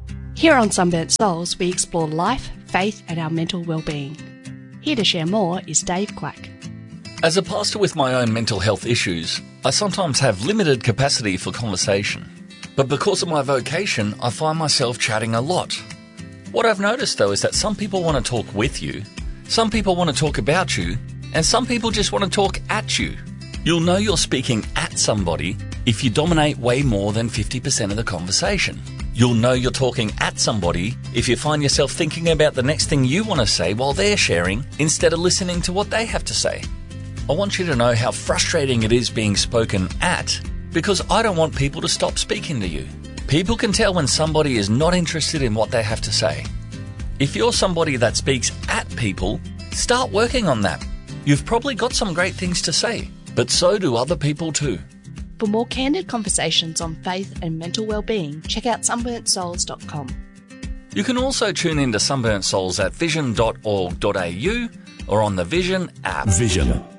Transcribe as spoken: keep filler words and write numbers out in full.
Here on Sunburnt Souls, we explore life, faith and our mental well-being. Here to share more is Dave Clack. As a pastor with my own mental health issues, I sometimes have limited capacity for conversation. But because of my vocation, I find myself chatting a lot. What I've noticed though is that some people want to talk with you, some people want to talk about you, and some people just want to talk at you. You'll know you're speaking at somebody if you dominate way more than fifty percent of the conversation. You'll know you're talking at somebody if you find yourself thinking about the next thing you want to say while they're sharing instead of listening to what they have to say. I want you to know how frustrating it is being spoken at because I don't want people to stop speaking to you. People can tell when somebody is not interested in what they have to say. If you're somebody that speaks at people, start working on that. You've probably got some great things to say, but so do other people too. For more candid conversations on faith and mental well-being, check out sunburnt souls dot com. You can also tune in to Sunburnt Souls at vision dot org dot a u or on the Vision app. Vision